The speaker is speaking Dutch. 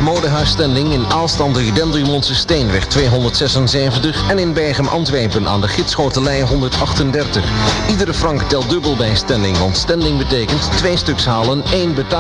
Modehuis Stenling in Aalst aan de Dendrimondse Steenweg 276 en in Berchem Antwerpen aan de Gidschotelij 138. Iedere frank telt dubbel bij Stenling, want Stenling betekent 2 stuks halen, 1 betalen.